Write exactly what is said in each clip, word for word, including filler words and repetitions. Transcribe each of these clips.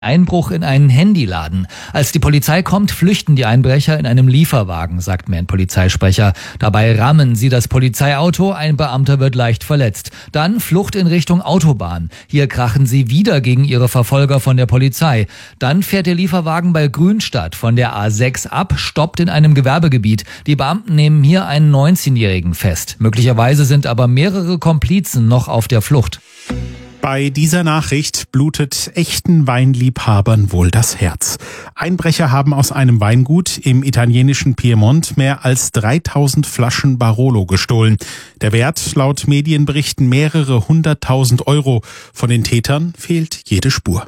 Einbruch in einen Handyladen. Als die Polizei kommt, flüchten die Einbrecher in einem Lieferwagen, sagt mir ein Polizeisprecher. Dabei rammen sie das Polizeiauto, ein Beamter wird leicht verletzt. Dann Flucht in Richtung Autobahn. Hier krachen sie wieder gegen ihre Verfolger von der Polizei. Dann fährt der Lieferwagen bei Grünstadt von der A sechs ab, stoppt in einem Gewerbegebiet. Die Beamten nehmen hier einen neunzehnjährigen fest. Möglicherweise sind aber mehrere Komplizen noch auf der Flucht. Bei dieser Nachricht blutet echten Weinliebhabern wohl das Herz. Einbrecher haben aus einem Weingut im italienischen Piemont mehr als dreitausend Flaschen Barolo gestohlen. Der Wert laut Medienberichten mehrere hunderttausend Euro. Von den Tätern fehlt jede Spur.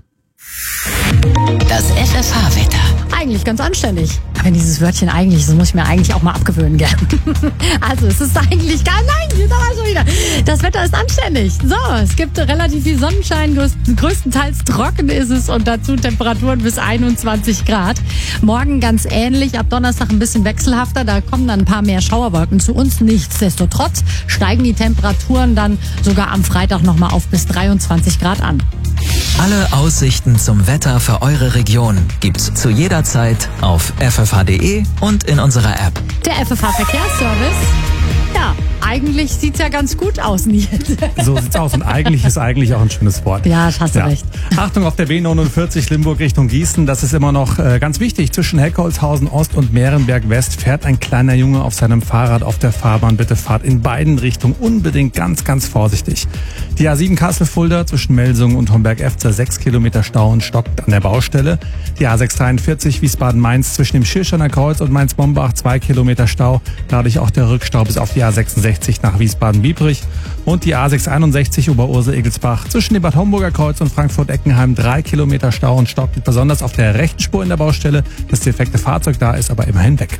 Das F F H-Wetter. Eigentlich ganz anständig. Wenn dieses Wörtchen eigentlich, das muss ich mir eigentlich auch mal abgewöhnen, gell? Also es ist eigentlich gar, nein, jetzt aber schon wieder. Das Wetter ist anständig. So, es gibt relativ viel Sonnenschein, größten, größtenteils trocken ist es und dazu Temperaturen bis einundzwanzig Grad. Morgen ganz ähnlich, ab Donnerstag ein bisschen wechselhafter, da kommen dann ein paar mehr Schauerwolken zu uns. Nichtsdestotrotz steigen die Temperaturen dann sogar am Freitag nochmal auf bis dreiundzwanzig Grad an. Alle Aussichten zum Wetter für eure Region gibt's zu jeder Zeit auf f f h punkt d e und in unserer App. Der F F H-Verkehrsservice, ja, eigentlich sieht's ja ganz gut aus, Nils. So sieht's aus und eigentlich ist eigentlich auch ein schönes Wort. Ja, hast du ja recht. Achtung auf der B neunundvierzig Limburg Richtung Gießen, das ist immer noch äh, ganz wichtig. Zwischen Heckholzhausen Ost und Mehrenberg West fährt ein kleiner Junge auf seinem Fahrrad auf der Fahrbahn. Bitte fahrt in beiden Richtungen unbedingt ganz, ganz vorsichtig. Die A sieben Kassel-Fulda zwischen Melsungen und Homberg-Efzer sechs Kilometer Stau und stockt an der Baustelle. Die A sechs dreiundvierzig Wiesbaden-Mainz zwischen dem Schirschener Kreuz und Mainz-Mombach zwei Kilometer Stau. Dadurch auch der Rückstau bis auf die A sechsundsechzig nach Wiesbaden-Biebrich. Und die A sechs einundsechzig Oberursel-Egelsbach zwischen dem Bad Homburger Kreuz und Frankfurt-Eckenheim drei Kilometer Stau und stockt besonders auf der rechten Spur in der Baustelle. Das defekte Fahrzeug da ist aber immerhin weg.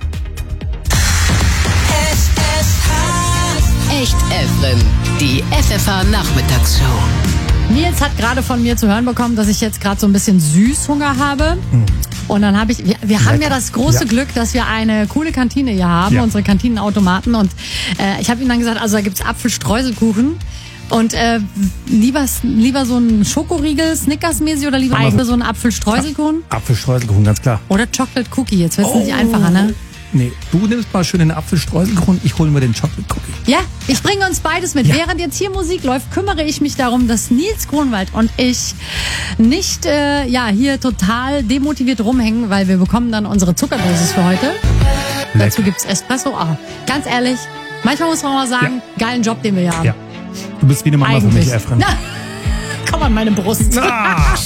Echt Efren, die F F H-Nachmittagsshow. Nils hat gerade von mir zu hören bekommen, dass ich jetzt gerade so ein bisschen Süßhunger habe. Hm. Und dann habe ich, wir, wir haben ja das große ja. Glück, dass wir eine coole Kantine hier haben, ja. unsere Kantinenautomaten. Und äh, ich habe ihm dann gesagt, also da gibt's Apfelstreuselkuchen. Und äh, lieber, lieber so ein Schokoriegel, Snickers-mäßig oder lieber so, so ein Apfelstreuselkuchen? Apfelstreuselkuchen, ganz klar. Oder Chocolate Cookie, jetzt wird's oh. nicht einfacher, ne? Nee, du nimmst mal schön den Apfelstreuselkuchen, ich hole mir den Chocolate Cookie. Ja, ich bringe uns beides mit. Ja. Während jetzt hier Musik läuft, kümmere ich mich darum, dass Nils Kronwald und ich nicht äh, ja hier total demotiviert rumhängen, weil wir bekommen dann unsere Zuckerdosis für heute. Leck. Dazu gibt's Espresso. Ah, ganz ehrlich, manchmal muss man mal sagen, ja. geilen Job, den wir hier haben. Ja. Du bist wie eine Mama für mich, Efren. Na, komm an meine Brust. Ah.